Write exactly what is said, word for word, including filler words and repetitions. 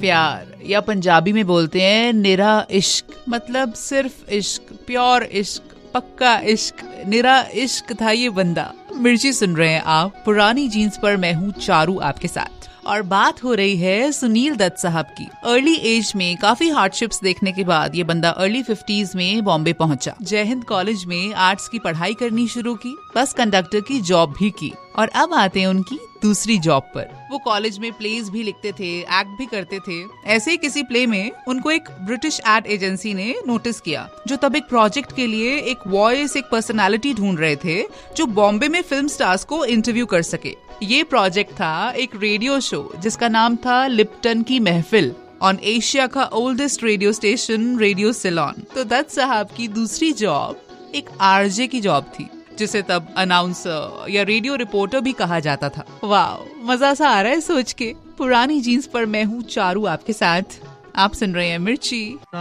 प्यार, या पंजाबी में बोलते हैं निरा इश्क, मतलब सिर्फ इश्क, प्योर इश्क, पक्का इश्क, निरा इश्क था ये बंदा। मिर्ची सुन रहे हैं आप पुरानी जीन्स पर, मैं हूँ चारू आपके साथ। और बात हो रही है सुनील दत्त साहब की। अर्ली एज में काफी हार्डशिप्स देखने के बाद ये बंदा अर्ली फिफ्टीज में बॉम्बे पहुंचा। जय हिंद कॉलेज में आर्ट्स की पढ़ाई करनी शुरू की, बस कंडक्टर की जॉब भी की, और अब आते हैं उनकी दूसरी जॉब पर। वो कॉलेज में प्लेज भी लिखते थे, एक्ट भी करते थे। ऐसे ही किसी प्ले में उनको एक ब्रिटिश एड एजेंसी ने नोटिस किया, जो तब एक प्रोजेक्ट के लिए एक वॉइस, एक पर्सनालिटी ढूंढ रहे थे जो बॉम्बे में फिल्म स्टार्स को इंटरव्यू कर सके। ये प्रोजेक्ट था एक रेडियो शो जिसका नाम था लिप्टन की महफिल, ऑन एशिया का oldest radio station radio Ceylon. तो दत्त साहब की दूसरी जॉब एक आरजे की जॉब थी, जिसे तब अनाउंसर या रेडियो रिपोर्टर भी कहा जाता था। वाह, मजा सा आ रहा है सोच के। पुरानी जीन्स पर मैं हूँ चारू आपके साथ। आप सुन रहे हैं मिर्ची।